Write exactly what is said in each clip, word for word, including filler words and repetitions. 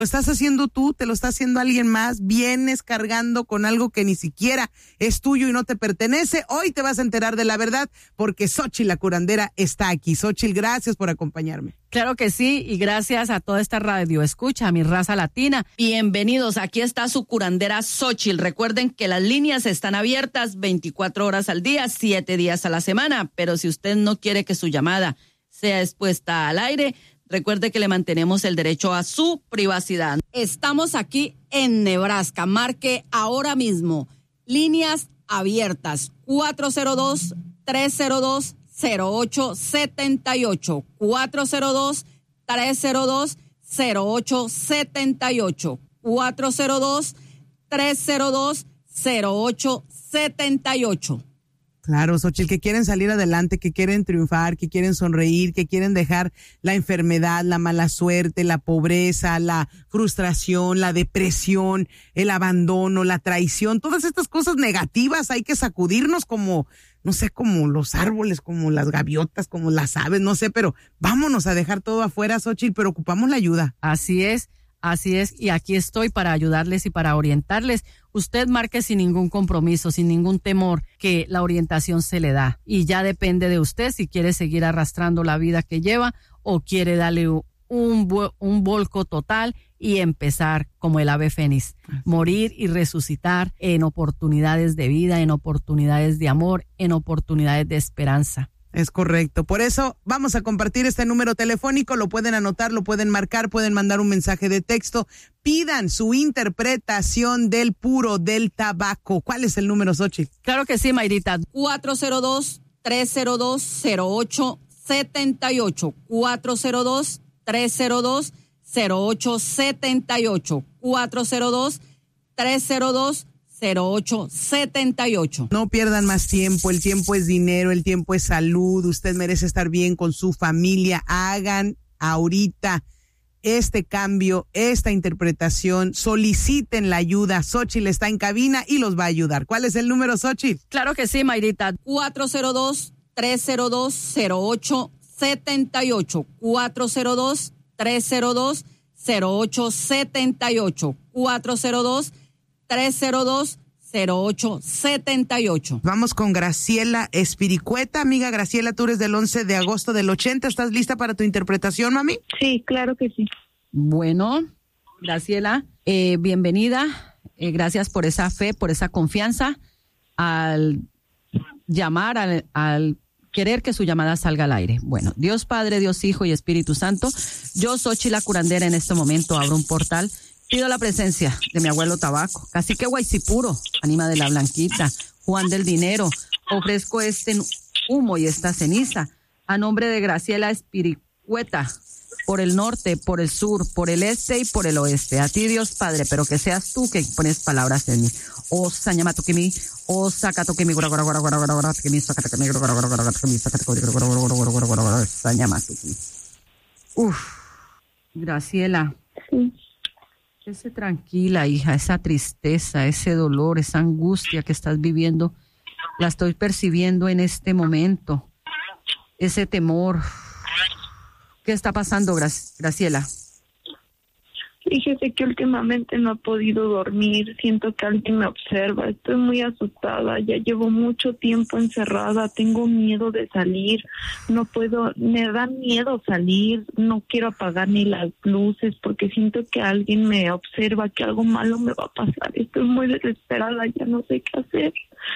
Lo estás haciendo tú, te lo está haciendo alguien más, vienes cargando con algo que ni siquiera es tuyo y no te pertenece. Hoy te vas a enterar de la verdad porque Xóchitl la curandera está aquí. Xóchitl, gracias por acompañarme. Claro que sí, y gracias a toda esta radio escucha, a mi raza latina. Bienvenidos, aquí está su curandera Xóchitl. Recuerden que las líneas están abiertas veinticuatro horas al día, siete días a la semana, pero si usted no quiere que su llamada sea expuesta al aire, recuerde que le mantenemos el derecho a su privacidad. Estamos aquí en Nebraska. Marque ahora mismo. Líneas abiertas. cuatro cero dos, tres cero dos, cero ocho siete ocho. cuatro cero dos, tres cero dos, cero ocho siete ocho. cuatro cero dos, tres cero dos, cero ocho siete ocho. Claro, Xóchitl, que quieren salir adelante, que quieren triunfar, que quieren sonreír, que quieren dejar la enfermedad, la mala suerte, la pobreza, la frustración, la depresión, el abandono, la traición, todas estas cosas negativas hay que sacudirnos como, no sé, como los árboles, como las gaviotas, como las aves, no sé, pero vámonos a dejar todo afuera, Xóchitl, pero ocupamos la ayuda. Así es. Así es, y aquí estoy para ayudarles y para orientarles. Usted marque sin ningún compromiso, sin ningún temor, que la orientación se le da. Y ya depende de usted si quiere seguir arrastrando la vida que lleva o quiere darle un, un volco total y empezar como el ave fénix. Morir y resucitar en oportunidades de vida, en oportunidades de amor, en oportunidades de esperanza. Es correcto. Por eso vamos a compartir este número telefónico. Lo pueden anotar, lo pueden marcar, pueden mandar un mensaje de texto. Pidan su interpretación del puro del tabaco. ¿Cuál es el número, Xóchitl? Claro que sí, Mayrita. cuatro cero dos, tres cero dos, cero ocho siete ocho. cuatro cero dos, tres cero dos, cero ocho siete ocho. cuatro cero dos, tres cero dos, cero ocho siete ocho. No pierdan más tiempo, el tiempo es dinero, el tiempo es salud, usted merece estar bien con su familia. Hagan ahorita este cambio, esta interpretación, soliciten la ayuda. Xóchitl está en cabina y los va a ayudar. ¿Cuál es el número, Xóchitl? Claro que sí, Mayrita. cuatro cero dos, tres cero dos, cero ocho siete ocho. cuatro cero dos, tres cero dos, cero ocho siete ocho. cuatro cero dos, tres cero dos, cero ocho siete ocho. Vamos con Graciela Espiricueta. Amiga Graciela, tú eres del once de agosto del ochenta. ¿Estás lista para tu interpretación, mami? Sí, claro que sí. Bueno, Graciela, eh, bienvenida. Eh, gracias por esa fe, por esa confianza al llamar, al, al querer que su llamada salga al aire. Bueno, Dios Padre, Dios Hijo y Espíritu Santo, yo, Xóchitl la curandera, en este momento abro un portal. Pido la presencia de mi abuelo Tabaco, Cacique Guaycipuro, Ánima de la Blanquita, Juan del Dinero. Ofrezco este humo y esta ceniza a nombre de Graciela Espiricueta, por el norte, por el sur, por el este y por el oeste. A ti, Dios Padre, pero que seas tú que pones palabras en mí. O sañamato que mi, o sacato que mi, gora gora gora gora gora gora que mi, sacato que mi, gora gora gora gora que mi, sacato que mi, gora gora gora gora gora gora sañamato que mi. Uf, Graciela. Sí. Ese tranquila, hija, esa tristeza, ese dolor, esa angustia que estás viviendo, la estoy percibiendo en este momento. Ese temor. ¿Qué está pasando, Gra- Graciela? Fíjese que últimamente no he podido dormir, siento que alguien me observa, estoy muy asustada, ya llevo mucho tiempo encerrada, tengo miedo de salir, no puedo, me da miedo salir, no quiero apagar ni las luces porque siento que alguien me observa, que algo malo me va a pasar, estoy muy desesperada, ya no sé qué hacer.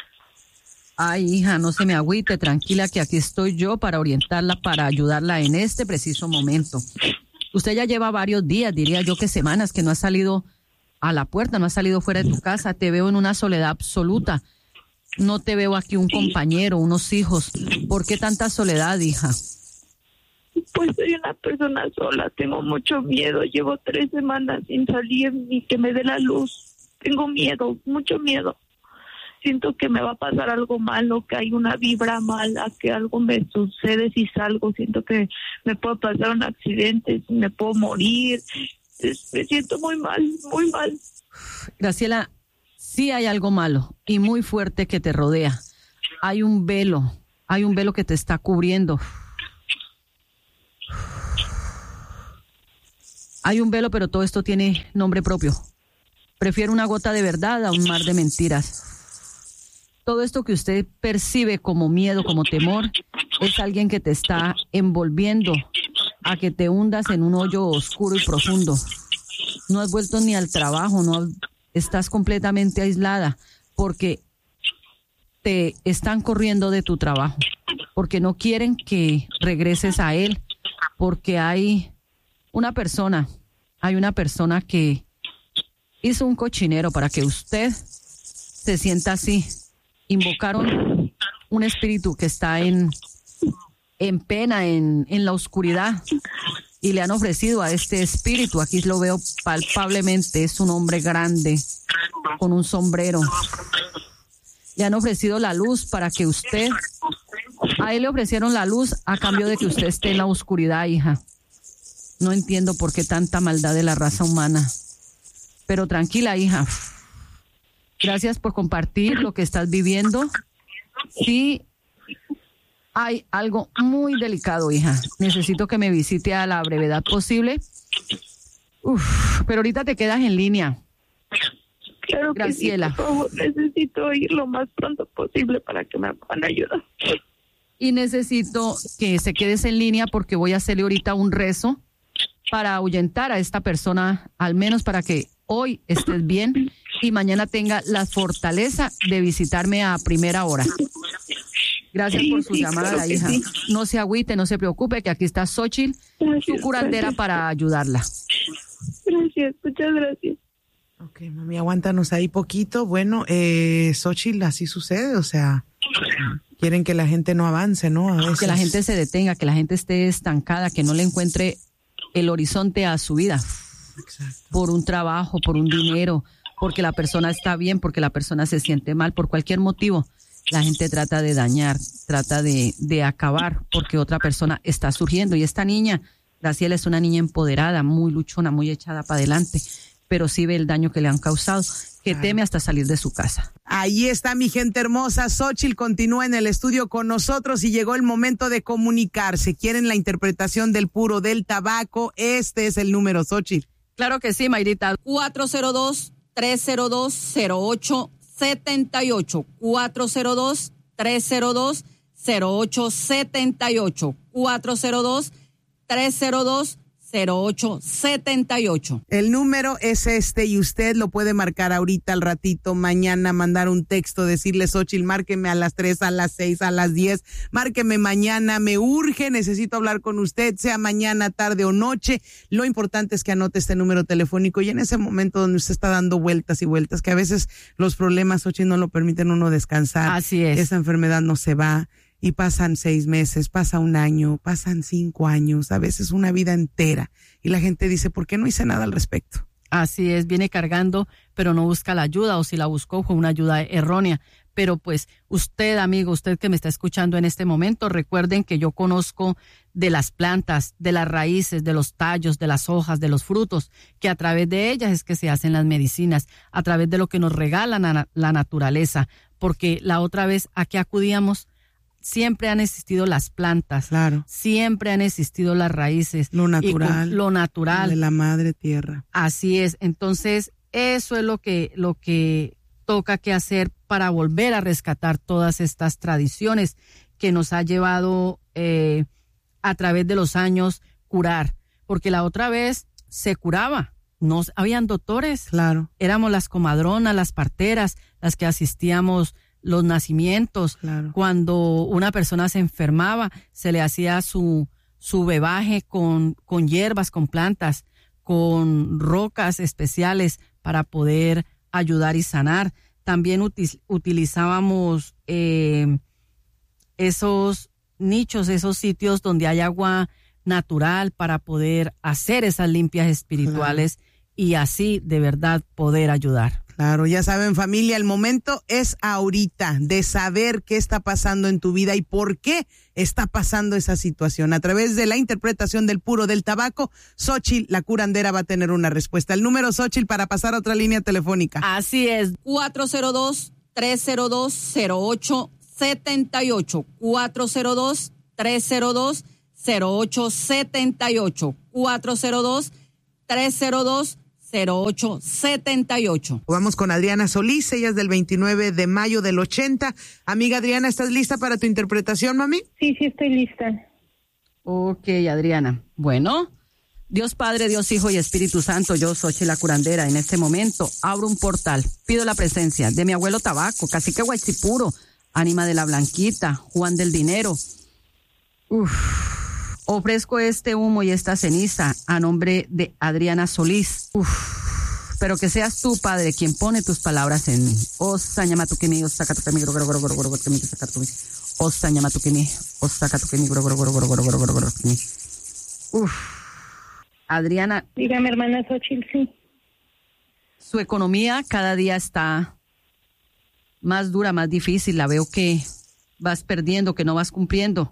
Ay, hija, no se me agüite, tranquila que aquí estoy yo para orientarla, para ayudarla en este preciso momento. Usted ya lleva varios días, diría yo que semanas, que no ha salido a la puerta, no ha salido fuera de tu casa. Te veo en una soledad absoluta. No te veo aquí un compañero, unos hijos. ¿Por qué tanta soledad, hija? Pues soy una persona sola, tengo mucho miedo, llevo tres semanas sin salir ni que me dé la luz. Tengo miedo, mucho miedo. Siento que me va a pasar algo malo, que hay una vibra mala, que algo me sucede si salgo. Siento que me puede pasar un accidente, me puedo morir. Me siento muy mal, muy mal. Graciela, sí hay algo malo y muy fuerte que te rodea. Hay un velo, hay un velo que te está cubriendo. Hay un velo, pero todo esto tiene nombre propio. Prefiero una gota de verdad a un mar de mentiras. Todo esto que usted percibe como miedo, como temor, es alguien que te está envolviendo a que te hundas en un hoyo oscuro y profundo. No has vuelto ni al trabajo, no estás completamente aislada porque te están corriendo de tu trabajo, porque no quieren que regreses a él, porque hay una persona, hay una persona que hizo un cochinero para que usted se sienta así. Invocaron un espíritu que está en, en pena, en, en la oscuridad, y le han ofrecido a este espíritu, aquí lo veo palpablemente, es un hombre grande con un sombrero. Le han ofrecido la luz para que usted, a él le ofrecieron la luz a cambio de que usted esté en la oscuridad, hija. No entiendo por qué tanta maldad de la raza humana. Pero tranquila, hija. Gracias por compartir lo que estás viviendo. Sí, hay algo muy delicado, hija. Necesito que me visite a la brevedad posible. Uf, pero ahorita te quedas en línea. Claro que Graciela. sí, por favor, necesito ir lo más pronto posible para que me puedan ayudar. Y necesito que se quedes en línea porque voy a hacerle ahorita un rezo para ahuyentar a esta persona, al menos para que hoy estés bien y mañana tenga la fortaleza de visitarme a primera hora. Gracias Sí, por su sí, llamada, claro que hija. sí. No se agüite, no se preocupe, que aquí está Xochitl, Gracias, su curandera, gracias. para ayudarla. Gracias, muchas gracias. Ok, mami, aguántanos ahí poquito. Bueno, eh, Xochitl, así sucede, o sea, quieren que la gente no avance, ¿no? A veces. Que la gente se detenga, que la gente esté estancada, que no le encuentre el horizonte a su vida. Exacto. Por un trabajo, por un dinero, porque la persona está bien, porque la persona se siente mal, por cualquier motivo. La gente trata de dañar, trata de, de acabar, porque otra persona está surgiendo. Y esta niña, Graciela, es una niña empoderada, muy luchona, muy echada para adelante, pero sí ve el daño que le han causado, que Claro. teme hasta salir de su casa. Ahí está mi gente hermosa. Xochitl continúa en el estudio con nosotros y llegó el momento de comunicarse. ¿Quieren la interpretación del puro del tabaco? Este es el número, Xochitl. Claro que sí, Mayrita. cuatro cero dos, tres cero dos, cero ocho siete ocho. cuatro cero dos, tres cero dos, cero ocho siete ocho. cuatro cero dos, tres cero dos, cero ocho siete ocho. El número es este y usted lo puede marcar ahorita, al ratito, mañana, mandar un texto, decirle: Xochitl, márqueme a las tres, a las seis, a las diez, márqueme mañana, me urge, necesito hablar con usted, sea mañana, tarde o noche. Lo importante es que anote este número telefónico y en ese momento donde usted está dando vueltas y vueltas, que a veces los problemas, Xochitl, no lo permiten uno descansar. Así es. Esa enfermedad no se va. Y pasan seis meses, pasa un año, pasan cinco años, a veces una vida entera. Y la gente dice: ¿por qué no hice nada al respecto? Así es, viene cargando, pero no busca la ayuda, o si la buscó fue una ayuda errónea. Pero pues usted, amigo, usted que me está escuchando en este momento, recuerden que yo conozco de las plantas, de las raíces, de los tallos, de las hojas, de los frutos, que a través de ellas es que se hacen las medicinas, a través de lo que nos regala na- la naturaleza. Porque la otra vez a qué acudíamos, siempre han existido las plantas, Claro. siempre han existido las raíces. Lo y natural. con- lo natural. De la madre tierra. Así es. Entonces, eso es lo que, lo que toca que hacer para volver a rescatar todas estas tradiciones que nos ha llevado eh, a través de los años curar. Porque la otra vez se curaba, no habían doctores, Claro, éramos las comadronas, las parteras, las que asistíamos los nacimientos. claro. Cuando una persona se enfermaba, se le hacía su, su bebaje con, con hierbas, con plantas, con rocas especiales para poder ayudar y sanar. También util, utilizábamos eh, esos nichos, esos sitios donde hay agua natural para poder hacer esas limpias espirituales y así de verdad poder ayudar. Claro, ya saben, familia, el momento es ahorita de saber qué está pasando en tu vida y por qué está pasando esa situación. A través de la interpretación del puro del tabaco, Xochitl, la curandera, va a tener una respuesta. El número, Xochitl, para pasar a otra línea telefónica. Así es, cuatro cero dos, tres cero dos, cero ocho siete ocho, cuatro cero dos, tres cero dos, cero ocho siete ocho, cuatro cero dos, tres cero dos, cero ocho siete ocho. Vamos con Adriana Solís, ella es del veintinueve de mayo del ochenta. Amiga Adriana, ¿estás lista para tu interpretación, mami? Sí, sí estoy lista. Ok, Adriana. Bueno, Dios Padre, Dios Hijo y Espíritu Santo, yo soy la curandera. En este momento abro un portal, pido la presencia de mi abuelo Tabaco, Cacique Huachipuro, Ánima de la Blanquita, Juan del Dinero. Uf. Ofrezco este humo y esta ceniza a nombre de Adriana Solís. Uf. Pero que seas tú, Padre, quien pone tus palabras en mí. Osa ñamatukini, osa katukemi, goro goro goro goro goro kemi sakatumi. Osa ñamatukini, osa katukemi, goro goro goro goro goro goro goro goro kemi. Uf. Adriana. Dígame, hermana Xochitl, sí. Su economía cada día está más dura, más difícil. La veo que vas perdiendo, que no vas cumpliendo.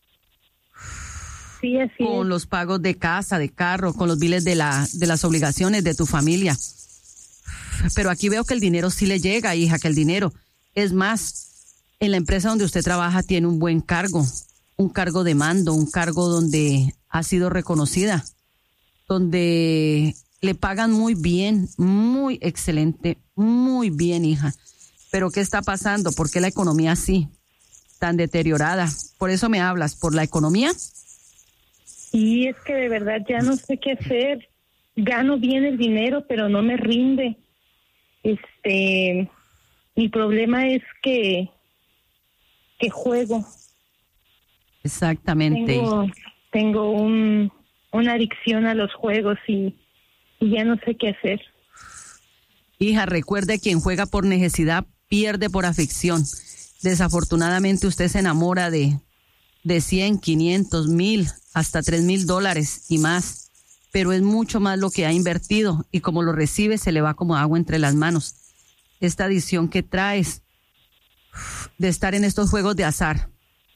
Sí, así con es. Los pagos de casa, de carro, con los biles de la de las obligaciones de tu familia. Pero aquí veo que el dinero sí le llega, hija, que el dinero. Es más, en la empresa donde usted trabaja tiene un buen cargo, un cargo de mando, un cargo donde ha sido reconocida, donde le pagan muy bien, muy excelente, muy bien, hija. Pero ¿qué está pasando? ¿Por qué la economía así, tan deteriorada? Por eso me hablas, ¿por la economía? Y es que de verdad ya no sé qué hacer. Gano bien el dinero, pero no me rinde. Este, mi problema es que que juego. Exactamente. Tengo, tengo un, una adicción a los juegos y, y ya no sé qué hacer. Hija, recuerde, quien juega por necesidad pierde por afición. Desafortunadamente usted se enamora de, de cien, quinientos, mil, hasta tres mil dólares y más, pero es mucho más lo que ha invertido y como lo recibe se le va como agua entre las manos. Esta adicción que traes de estar en estos juegos de azar.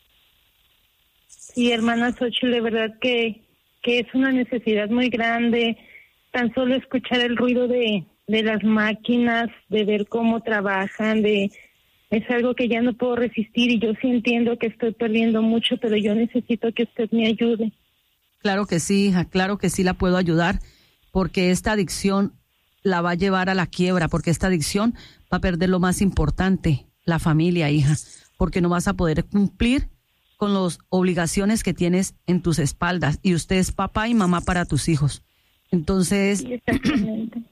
Sí, hermana Xochitl, de verdad que, que es una necesidad muy grande. Tan solo escuchar el ruido de, de las máquinas, de ver cómo trabajan, de es algo que ya no puedo resistir y yo sí entiendo que estoy perdiendo mucho, pero yo necesito que usted me ayude. Claro que sí, hija, claro que sí la puedo ayudar, porque esta adicción la va a llevar a la quiebra, porque esta adicción va a perder lo más importante, la familia, hija, porque no vas a poder cumplir con las obligaciones que tienes en tus espaldas y usted es papá y mamá para tus hijos. Entonces, Sí, exactamente.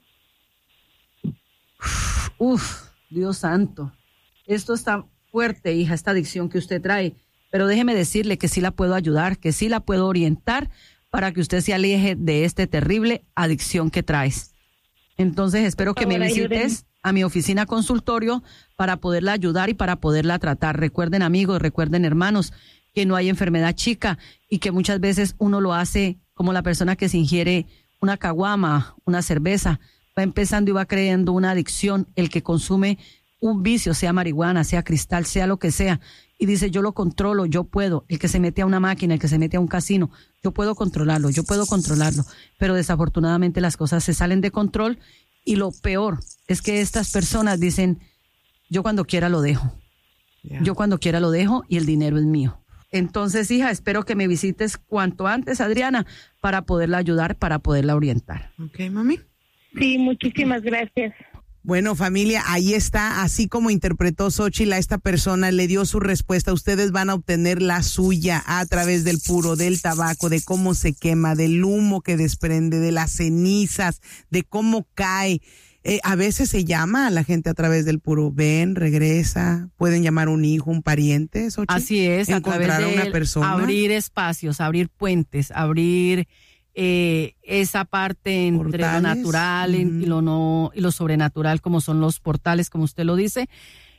Uf, Dios santo. Esto está fuerte, hija, esta adicción que usted trae, pero déjeme decirle que sí la puedo ayudar, que sí la puedo orientar para que usted se aleje de esta terrible adicción que traes. Entonces espero que me visites a mi oficina consultorio para poderla ayudar y para poderla tratar. Recuerden, amigos, recuerden, hermanos, que no hay enfermedad chica y que muchas veces uno lo hace como la persona que se ingiere una caguama, una cerveza, va empezando y va creando una adicción, el que consume un vicio, sea marihuana, sea cristal, sea lo que sea, y dice yo lo controlo, yo puedo, el que se mete a una máquina, el que se mete a un casino, yo puedo controlarlo, yo puedo controlarlo, pero desafortunadamente las cosas se salen de control y lo peor es que estas personas dicen yo cuando quiera lo dejo, yeah. yo cuando quiera lo dejo y el dinero es mío. Entonces, hija, espero que me visites cuanto antes, Adriana, para poderla ayudar, para poderla orientar. Ok, mami. Sí, muchísimas gracias. Bueno, familia, ahí está, así como interpretó Xochitl a esta persona, le dio su respuesta. Ustedes van a obtener la suya a través del puro, del tabaco, de cómo se quema, del humo que desprende, de las cenizas, de cómo cae. Eh, a veces se llama a la gente a través del puro. Ven, regresa, pueden llamar un hijo, un pariente, Xochitl. Así es, encontrar a través de a una persona. Abrir espacios, abrir puentes, abrir eh, esa parte entre portales, lo natural uh-huh. y lo no y lo sobrenatural, como son los portales, como usted lo dice,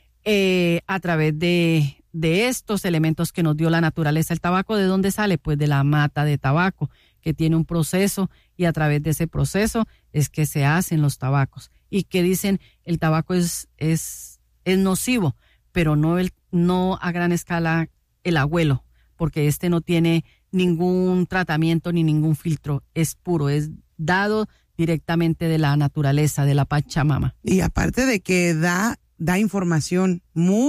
eh, a través de, de estos elementos que nos dio la naturaleza. ¿El tabaco de dónde sale? Pues de la mata de tabaco, que tiene un proceso y a través de ese proceso es que se hacen los tabacos. Y que dicen el tabaco es, es, es nocivo, pero no, el, no a gran escala el abuelo, porque este no tiene ningún tratamiento ni ningún filtro, es puro, es dado directamente de la naturaleza, de la Pachamama. Y aparte de que da, da información muy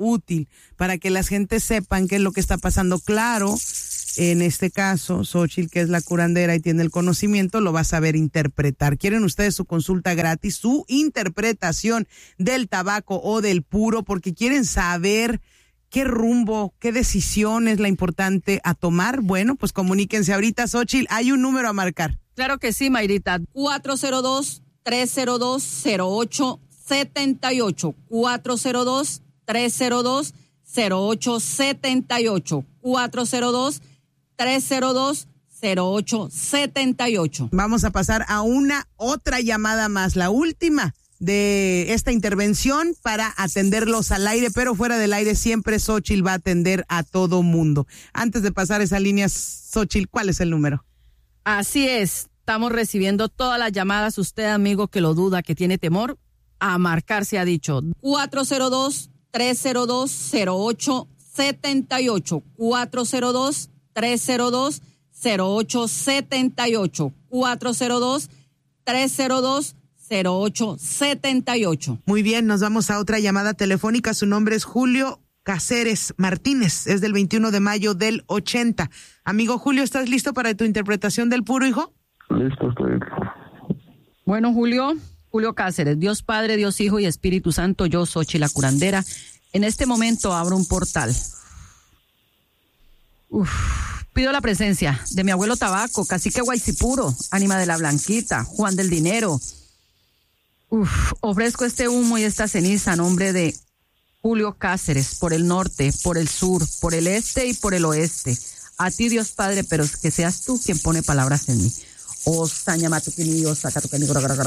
útil para que las gentes sepan qué es lo que está pasando. Claro, en este caso, Xóchitl, que es la curandera y tiene el conocimiento, lo va a saber interpretar. ¿Quieren ustedes su consulta gratis, su interpretación del tabaco o del puro? Porque quieren saber qué rumbo, qué decisión es la importante a tomar. Bueno, pues comuníquense ahorita, Xóchitl. Hay un número a marcar. Claro que sí, Mayrita. cuatro cero dos, tres cero dos, cero ocho siete ocho. cuatro cero dos, tres cero dos, cero ocho siete ocho. cuatro cero dos, tres cero dos, cero ocho siete ocho. Vamos a pasar a una otra llamada más, la última de esta intervención para atenderlos al aire, pero fuera del aire siempre Xóchitl va a atender a todo mundo. Antes de pasar esa línea, Xóchitl, ¿cuál es el número? Así es, estamos recibiendo todas las llamadas. Usted, amigo, que lo duda, que tiene temor, a marcar se ha dicho. cuatro cero dos, tres cero dos, cero ocho siete ocho. cuatro cero dos, tres cero dos, cero ocho siete ocho. cuatro cero dos, tres cero dos, cero ocho siete ocho. Muy bien, nos vamos a otra llamada telefónica. Su nombre es Julio Cáceres Martínez, es del veintiuno de mayo del ochenta. Amigo Julio, ¿estás listo para tu interpretación del puro, hijo? Listo, estoy. Bueno, Julio, Julio Cáceres, Dios Padre, Dios Hijo y Espíritu Santo, yo, Xóchitl, la curandera, en este momento abro un portal. Uf, pido la presencia de mi abuelo Tabaco, Cacique Guaycipuro, Ánima de la Blanquita, Juan del Dinero. Uf, ofrezco este humo y esta ceniza a nombre de Julio Cáceres, por el norte, por el sur, por el este y por el oeste. A ti, Dios Padre, pero que seas tú quien pone palabras en mí. Oh, Sañamatukini, oh, Sacatucani,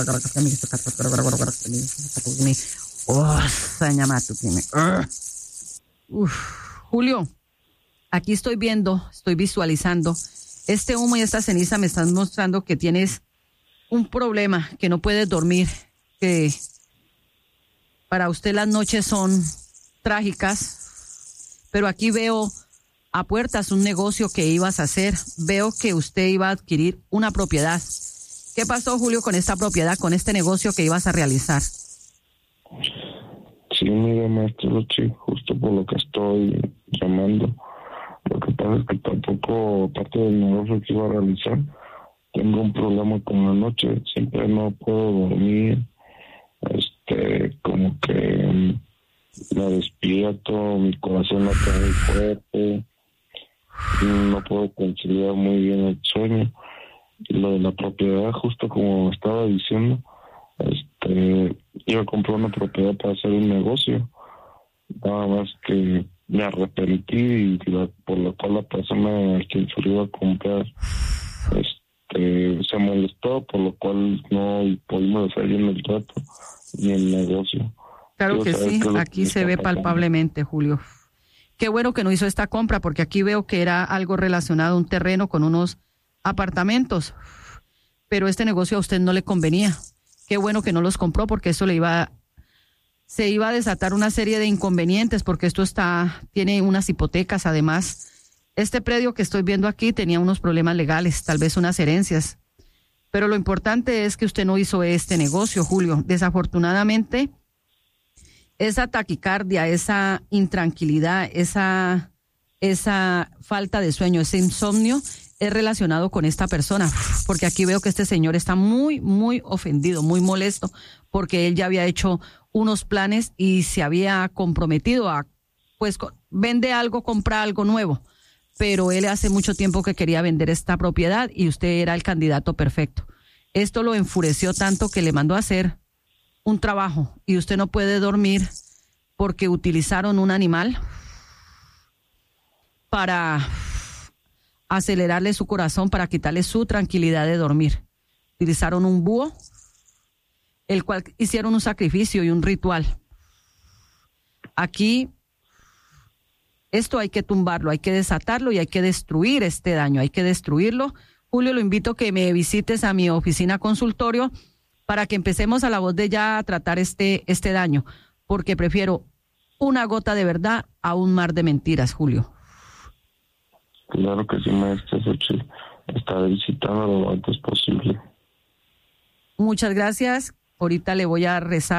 oh, Sañamatukini. Uf, Julio, aquí estoy viendo, estoy visualizando. Este humo y esta ceniza me están mostrando que tienes un problema, que no puedes dormir, que para usted las noches son trágicas, pero aquí veo a puertas un negocio que ibas a hacer. Veo que usted iba a adquirir una propiedad. ¿Qué pasó, Julio, con esta propiedad, con este negocio que ibas a realizar? Sí, mira, maestro, sí, justo por lo que estoy llamando. Lo que pasa es que tampoco, parte del negocio que iba a realizar, tengo un problema con la noche. Siempre no puedo dormir. Este, como que me despierto, mi corazón no está muy fuerte, no puedo conciliar muy bien el sueño. Y lo de la propiedad, justo como estaba diciendo, este, iba a comprar una propiedad para hacer un negocio, nada más que me arrepentí y la, por lo cual la persona a quien se lo iba a comprar este, se molestó, por lo cual no pudimos hacer bien el trato ni el negocio. Claro que sí, aquí se ve palpablemente, Julio. Qué bueno que no hizo esta compra, porque aquí veo que era algo relacionado a un terreno con unos apartamentos, pero este negocio a usted no le convenía. Qué bueno que no los compró, porque eso le iba, se iba a desatar una serie de inconvenientes, porque esto está, tiene unas hipotecas. Además, este predio que estoy viendo aquí tenía unos problemas legales, tal vez unas herencias. Pero lo importante es que usted no hizo este negocio, Julio. Desafortunadamente, esa taquicardia, esa intranquilidad, esa, esa falta de sueño, ese insomnio es relacionado con esta persona, porque aquí veo que este señor está muy, muy ofendido, muy molesto, porque él ya había hecho unos planes y se había comprometido a, pues, vende algo, compra algo nuevo, pero él hace mucho tiempo que quería vender esta propiedad y usted era el candidato perfecto. Esto lo enfureció tanto que le mandó a hacer un trabajo y usted no puede dormir porque utilizaron un animal para acelerarle su corazón, para quitarle su tranquilidad de dormir. Utilizaron un búho, el cual hicieron un sacrificio y un ritual. Aquí, esto hay que tumbarlo, hay que desatarlo y hay que destruir este daño, hay que destruirlo. Julio, lo invito a que me visites a mi oficina consultorio para que empecemos a la voz de ya a tratar este, este daño, porque prefiero una gota de verdad a un mar de mentiras, Julio. Claro que sí, maestra Xóchitl. Estaré visitando lo antes posible. Muchas gracias. Ahorita le voy a rezar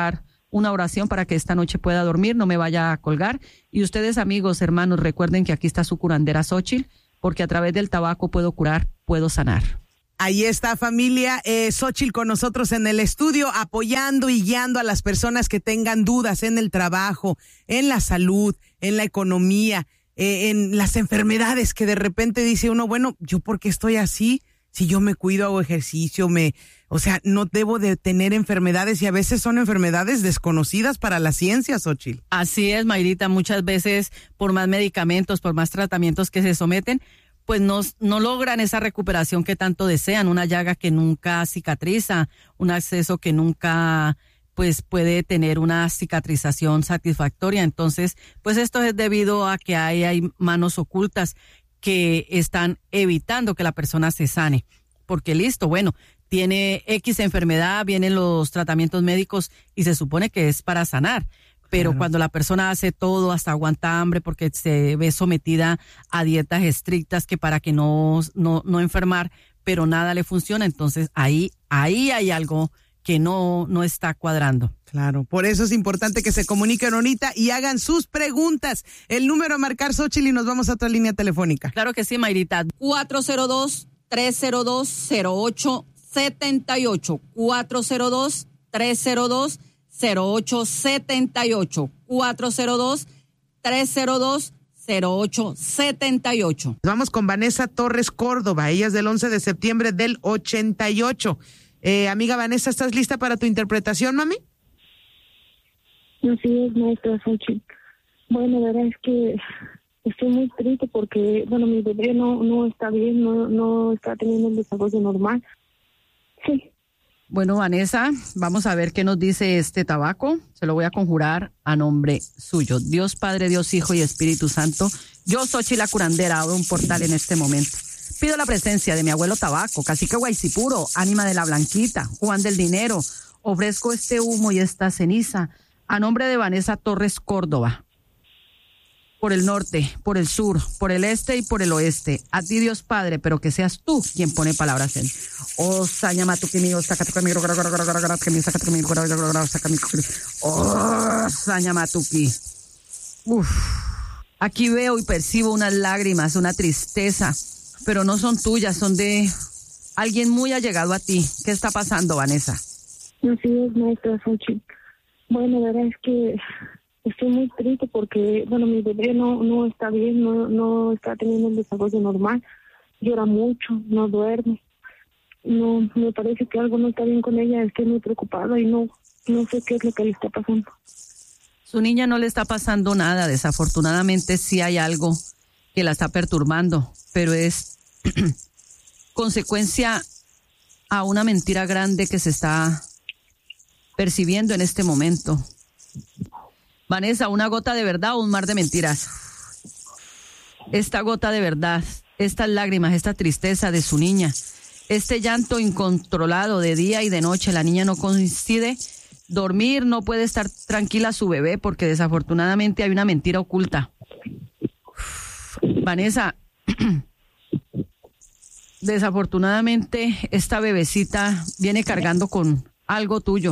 una oración para que esta noche pueda dormir, no me vaya a colgar. Y ustedes, amigos, hermanos, recuerden que aquí está su curandera Xóchitl, porque a través del tabaco puedo curar, puedo sanar. Ahí está, familia. Eh, Xóchitl con nosotros en el estudio, apoyando y guiando a las personas que tengan dudas en el trabajo, en la salud, en la economía, eh, en las enfermedades, que de repente dice uno, bueno, ¿yo por qué estoy así? Si yo me cuido, hago ejercicio, me, o sea, no debo de tener enfermedades, y a veces son enfermedades desconocidas para la ciencia, Xóchitl. Así es, Mayrita, muchas veces por más medicamentos, por más tratamientos que se someten, pues no, no logran esa recuperación que tanto desean, una llaga que nunca cicatriza, un acceso que nunca pues puede tener una cicatrización satisfactoria. Entonces, pues esto es debido a que hay, hay manos ocultas que están evitando que la persona se sane. Porque listo, bueno, tiene X enfermedad, vienen los tratamientos médicos y se supone que es para sanar. Pero claro, cuando la persona hace todo, hasta aguanta hambre porque se ve sometida a dietas estrictas que para que no, no, no enfermar, pero nada le funciona, entonces ahí, ahí hay algo que no, no está cuadrando. Claro, por eso es importante que se comuniquen ahorita y hagan sus preguntas. El número a marcar, Xóchitl, y nos vamos a otra línea telefónica. Claro que sí, Mayrita. cuatro cero dos, tres cero dos, cero ocho siete ocho. cuatro cero dos, tres cero dos, cero ocho siete ocho. cuatro cero dos, tres cero dos, cero ocho siete ocho. Vamos con Vanessa Torres Córdoba. Ella es del once de septiembre del ochenta y ocho. Eh, amiga Vanessa, ¿estás lista para tu interpretación, mami? Así es, maestra Xóchitl. Bueno, la verdad es que estoy muy triste porque, bueno, mi bebé no, no está bien, no, no está teniendo el desarrollo normal. Sí. Bueno, Vanessa, vamos a ver qué nos dice este tabaco. Se lo voy a conjurar a nombre suyo. Dios Padre, Dios Hijo y Espíritu Santo. Yo, Xóchitl la curandera, abro un portal en este momento. Pido la presencia de mi abuelo Tabaco, cacique Guaycipuro, ánima de la Blanquita, Juan del Dinero. Ofrezco este humo y esta ceniza a nombre de Vanessa Torres Córdoba. Por el norte, por el sur, por el este y por el oeste. A ti, Dios Padre, pero que seas tú quien pone palabras en. Oh, sañamatuki mío, sacatuki mío, oh, sañamatuki. Uf. Aquí veo y percibo unas lágrimas, una tristeza, pero no son tuyas, son de alguien muy allegado a ti. ¿Qué está pasando, Vanessa? Así es, maestra Xóchitl. Bueno, la verdad es que estoy muy triste porque, bueno, mi bebé no, no está bien, no, no está teniendo el desarrollo normal. Llora mucho, no duerme. No, me parece que algo no está bien con ella, estoy muy preocupada y no, no sé qué es lo que le está pasando. Su niña no le está pasando nada, desafortunadamente sí hay algo que la está perturbando, pero es consecuencia a una mentira grande que se está percibiendo en este momento. Vanessa, una gota de verdad o un mar de mentiras. Esta gota de verdad, estas lágrimas, esta tristeza de su niña, este llanto incontrolado de día y de noche, la niña no coincide dormir, no puede estar tranquila su bebé porque desafortunadamente hay una mentira oculta. Vanessa, desafortunadamente esta bebecita viene cargando con algo tuyo.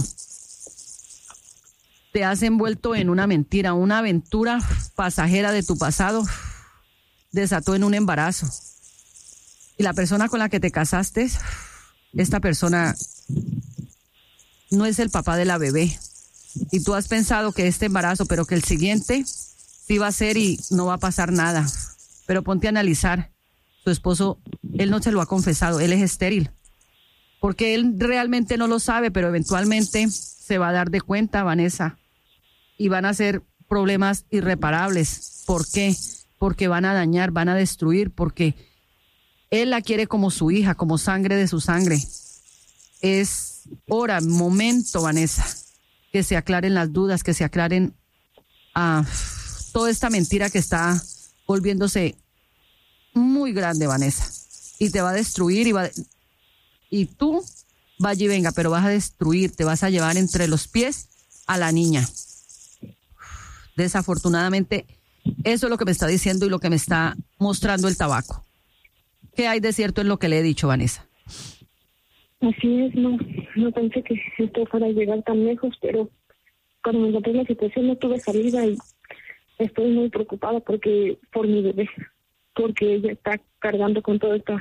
Te has envuelto en una mentira, una aventura pasajera de tu pasado desató en un embarazo. Y la persona con la que te casaste, esta persona no es el papá de la bebé. Y tú has pensado que este embarazo, pero que el siguiente sí va a ser y no va a pasar nada. Pero ponte a analizar. Tu esposo, él no se lo ha confesado, él es estéril. Porque él realmente no lo sabe, pero eventualmente se va a dar de cuenta, Vanessa. Y van a ser problemas irreparables. ¿Por qué? Porque van a dañar, van a destruir, porque él la quiere como su hija, como sangre de su sangre. Es hora, momento, Vanessa, que se aclaren las dudas, que se aclaren uh, toda esta mentira que está volviéndose muy grande, Vanessa. Y te va a destruir y va y tú vaya y venga, pero vas a destruir, te vas a llevar entre los pies a la niña. Desafortunadamente, eso es lo que me está diciendo y lo que me está mostrando el tabaco. ¿Qué hay de cierto en lo que le he dicho, Vanessa? Así es, no, no pensé que esto fuera a llegar tan lejos, pero cuando me encontré en la situación no tuve salida y estoy muy preocupada porque por mi bebé, porque ella está cargando con todo esto,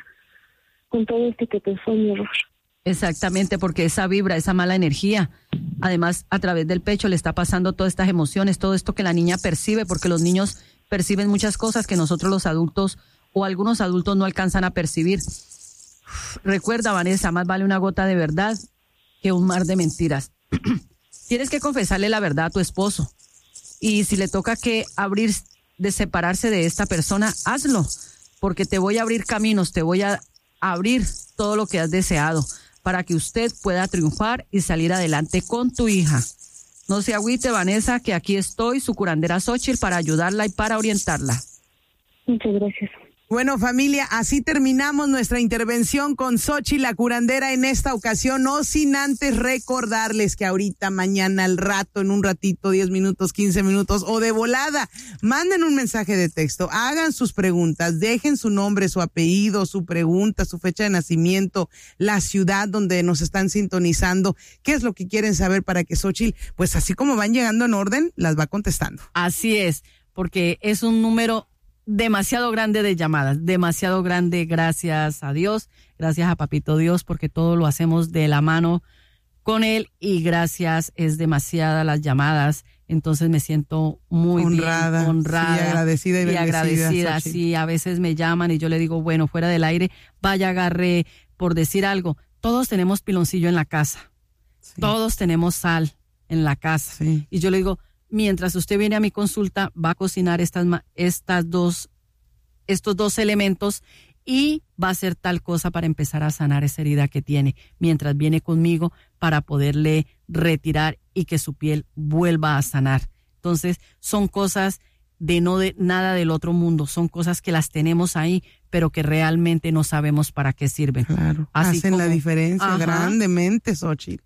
con todo esto que fue mi error. Exactamente, porque esa vibra, esa mala energía, además a través del pecho le está pasando todas estas emociones, todo esto que la niña percibe, porque los niños perciben muchas cosas que nosotros los adultos o algunos adultos no alcanzan a percibir. Recuerda, Vanessa, más vale una gota de verdad que un mar de mentiras. Tienes que confesarle la verdad a tu esposo. Y si le toca que abrir, de separarse de esta persona, hazlo. Porque te voy a abrir caminos, te voy a abrir todo lo que has deseado para que usted pueda triunfar y salir adelante con tu hija. No se agüite, Vanessa, que aquí estoy, su curandera Xóchitl, para ayudarla y para orientarla. Muchas gracias. Bueno, familia, así terminamos nuestra intervención con Xóchitl, la curandera, en esta ocasión, no sin antes recordarles que ahorita, mañana, al rato, en un ratito, diez minutos, quince minutos o de volada, manden un mensaje de texto, hagan sus preguntas, dejen su nombre, su apellido, su pregunta, su fecha de nacimiento, la ciudad donde nos están sintonizando, qué es lo que quieren saber para que Xóchitl, pues así como van llegando en orden, las va contestando. Así es, porque es un número demasiado grande de llamadas, demasiado grande, gracias a Dios, gracias a Papito Dios, porque todo lo hacemos de la mano con él y gracias, es demasiadas las llamadas, entonces me siento muy honrada, bien, honrada, sí, agradecida y, y bendecida, agradecida, Xóchitl. sí, a veces me llaman y yo le digo, bueno, fuera del aire, vaya, agarre, por decir algo, todos tenemos piloncillo en la casa, sí. Todos tenemos sal en la casa, sí. Y yo le digo, mientras usted viene a mi consulta, va a cocinar estas, estas dos, estos dos elementos y va a hacer tal cosa para empezar a sanar esa herida que tiene, mientras viene conmigo para poderle retirar y que su piel vuelva a sanar. Entonces, son cosas de no de nada del otro mundo, son cosas que las tenemos ahí, pero que realmente no sabemos para qué sirven. Claro, Así hacen como, la diferencia, ajá, grandemente, Xóchitl.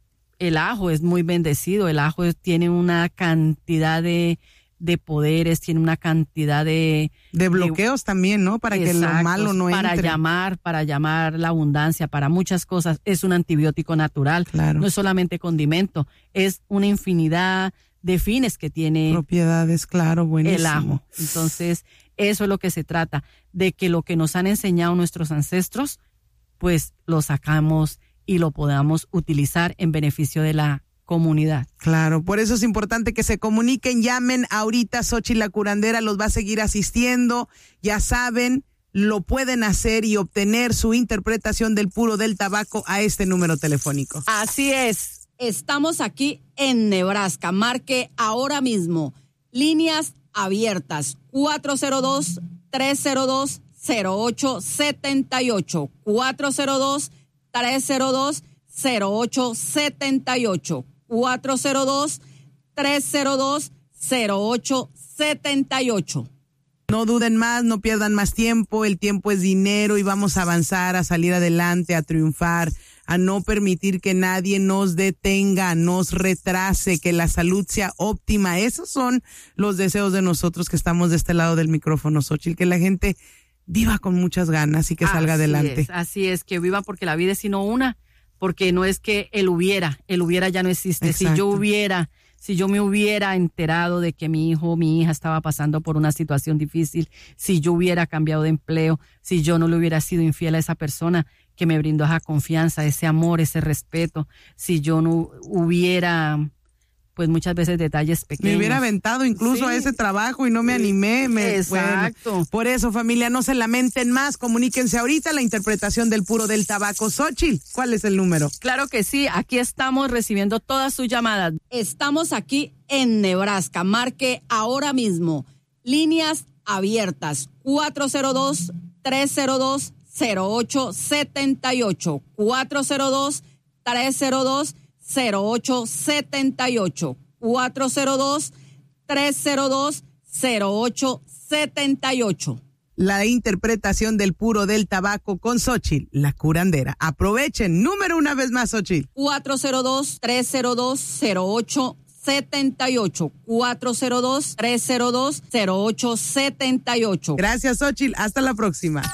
El ajo es muy bendecido, el ajo es, tiene una cantidad de, de poderes, tiene una cantidad de... De bloqueos de, también, ¿no? Para exactos, que lo malo no para entre. Para llamar, para llamar la abundancia, para muchas cosas. Es un antibiótico natural, claro. No es solamente condimento, es una infinidad de fines que tiene... Propiedades, claro, buenísimo. El ajo. Entonces, eso es lo que se trata, de que lo que nos han enseñado nuestros ancestros, pues lo sacamos y lo podamos utilizar en beneficio de la comunidad. Claro, por eso es importante que se comuniquen, llamen ahorita, Xóchitl la curandera los va a seguir asistiendo, ya saben, lo pueden hacer y obtener su interpretación del puro del tabaco a este número telefónico. Así es, estamos aquí en Nebraska, marque ahora mismo, líneas abiertas, cuatro cero dos, tres cero dos, cero ocho siete ocho, cuatro cero dos, tres cero dos, cero ocho siete ocho, cuatro cero dos, tres cero dos, cero ocho siete ocho. No duden más, no pierdan más tiempo, el tiempo es dinero y vamos a avanzar, a salir adelante, a triunfar, a no permitir que nadie nos detenga, nos retrase, que la salud sea óptima. Esos son los deseos de nosotros que estamos de este lado del micrófono, Xóchitl, que la gente viva con muchas ganas y que salga así adelante. Es, así es, que viva porque la vida es sino una, porque no es que el hubiera, el hubiera ya no existe. Exacto. Si yo hubiera, si yo me hubiera enterado de que mi hijo o mi hija estaba pasando por una situación difícil, si yo hubiera cambiado de empleo, si yo no le hubiera sido infiel a esa persona que me brindó esa confianza, ese amor, ese respeto, si yo no hubiera... pues muchas veces detalles pequeños. Me hubiera aventado incluso sí. a ese trabajo y no me animé. Me, Exacto. Bueno, por eso, familia, no se lamenten más. Comuníquense ahorita la interpretación del puro del tabaco. Xóchitl, ¿cuál es el número? Claro que sí, aquí estamos recibiendo todas sus llamadas. Estamos aquí en Nebraska. Marque ahora mismo. Líneas abiertas. cuatro cero dos, tres cero dos, cero ocho siete ocho. cuatro cero dos, tres cero dos, cero ocho siete ocho, cuatro cero dos, tres cero dos, cero ocho siete ocho. La interpretación del puro del tabaco con Xóchitl, la curandera. Aprovechen, número una vez más, Xóchitl. cuatro cero dos, tres cero dos, cero ocho siete ocho, cuatro cero dos, tres cero dos, cero ocho siete ocho. Gracias, Xóchitl. Hasta la próxima.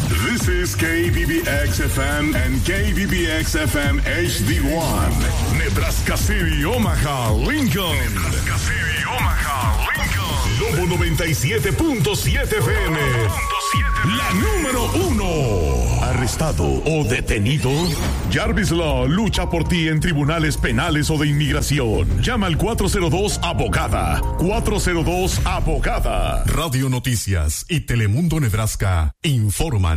This is K B B X F M and K B B X F M H D one. Nebraska City, Omaha, Lincoln. Nebraska City, Omaha, Lincoln. Lobo noventa y siete punto siete F M. La número uno. ¿Arrestado o detenido? Jarvis Law lucha por ti en tribunales penales o de inmigración. Llama al cuatro cero dos abogada. cuatro cero dos abogada. Radio Noticias y Telemundo Nebraska informan.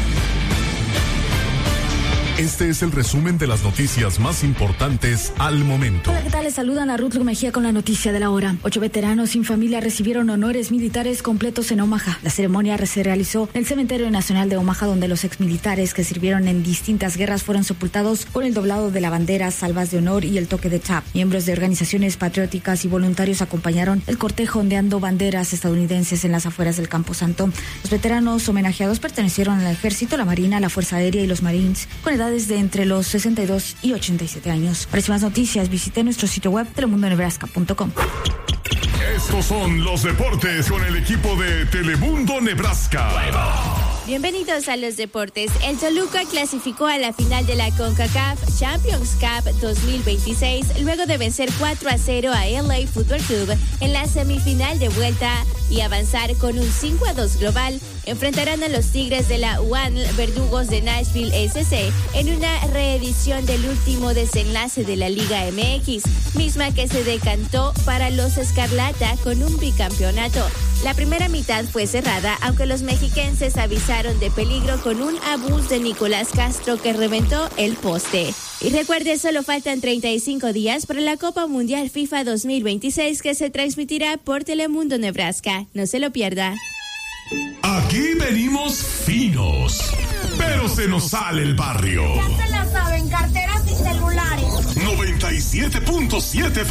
Este es el resumen de las noticias más importantes al momento. Hola, ¿qué tal? Les saludan a Ruth Mejía con la noticia de la hora. Ocho veteranos sin familia recibieron honores militares completos en Omaha. La ceremonia se realizó en el Cementerio Nacional de Omaha, donde los exmilitares que sirvieron en distintas guerras fueron sepultados con el doblado de la bandera, salvas de honor y el toque de tap. Miembros de organizaciones patrióticas y voluntarios acompañaron el cortejo ondeando banderas estadounidenses en las afueras del Camposanto. Los veteranos homenajeados pertenecieron al Ejército, la Marina, la Fuerza Aérea y los Marines, con edades de entre los sesenta y dos y ochenta y siete años. Para más noticias, visite nuestro sitio web telemundo nebraska punto com. Estos son los deportes con el equipo de Telemundo Nebraska. Bienvenidos a los deportes. El Toluca clasificó a la final de la CONCACAF Champions Cup dos mil veintiséis luego de vencer cuatro a cero a L A Fútbol Club en la semifinal de vuelta y avanzar con un cinco a dos global. Enfrentarán a los Tigres de la U A N Verdugos de Nashville S C en una reedición del último desenlace de la Liga M X, misma que se decantó para los Escarlata con un bicampeonato. La primera mitad fue cerrada, aunque los mexiquenses avisaron de peligro con un abús de Nicolás Castro que reventó el poste. Y recuerde, solo faltan treinta y cinco días para la Copa Mundial FIFA dos mil veintiséis, que se transmitirá por Telemundo Nebraska. No se lo pierda. Aquí venimos finos, pero se nos sale el barrio. Ya se la saben, carteras y celulares. noventa y siete punto siete